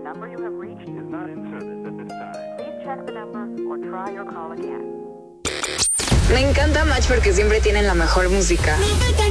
number you have reached is not in service at this time. Please check the number or try your call again. Me encanta Match porque siempre tienen la mejor música.